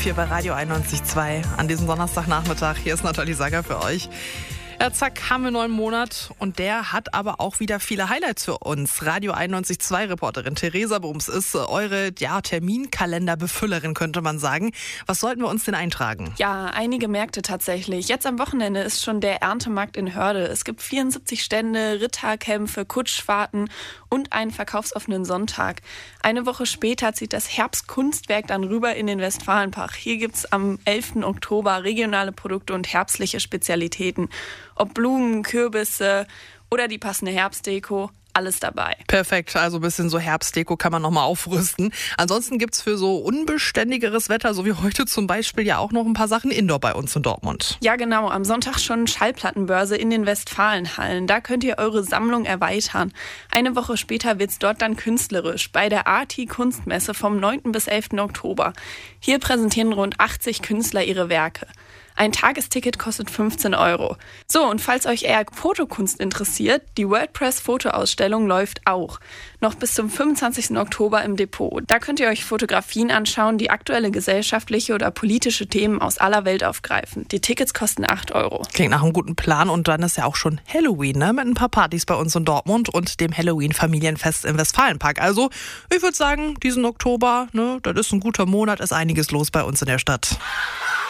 hier bei Radio 91.2 an diesem Donnerstagnachmittag. Hier ist Nathalie Sager für euch. Ja, zack, haben wir einen neuen Monat und der hat aber auch wieder viele Highlights für uns. Radio 91.2 Reporterin Theresa Bums ist eure Terminkalenderbefüllerin, könnte man sagen. Was sollten wir uns denn eintragen? Ja, einige Märkte tatsächlich. Jetzt am Wochenende ist schon der Erntemarkt in Hörde. Es gibt 74 Stände, Ritterkämpfe, Kutschfahrten und einen verkaufsoffenen Sonntag. Eine Woche später zieht das Herbstkunstwerk dann rüber in den Westfalenpark. Hier gibt's am 11. Oktober regionale Produkte und herbstliche Spezialitäten. Ob Blumen, Kürbisse oder die passende Herbstdeko, alles dabei. Perfekt, also ein bisschen so Herbstdeko kann man nochmal aufrüsten. Ansonsten gibt's für so unbeständigeres Wetter, so wie heute zum Beispiel, ja auch noch ein paar Sachen indoor bei uns in Dortmund. Ja genau, am Sonntag schon Schallplattenbörse in den Westfalenhallen. Da könnt ihr eure Sammlung erweitern. Eine Woche später wird's dort dann künstlerisch bei der Arti Kunstmesse vom 9. bis 11. Oktober. Hier präsentieren rund 80 Künstler ihre Werke. Ein Tagesticket kostet 15 €. So, und falls euch eher Fotokunst interessiert, die WordPress-Fotoausstellung läuft auch. Noch bis zum 25. Oktober im Depot. Da könnt ihr euch Fotografien anschauen, die aktuelle gesellschaftliche oder politische Themen aus aller Welt aufgreifen. Die Tickets kosten 8 €. Klingt nach einem guten Plan und dann ist ja auch schon Halloween, ne? Mit ein paar Partys bei uns in Dortmund und dem Halloween-Familienfest im Westfalenpark. Also, ich würde sagen, diesen Oktober, ne, das ist ein guter Monat, ist einiges los bei uns in der Stadt.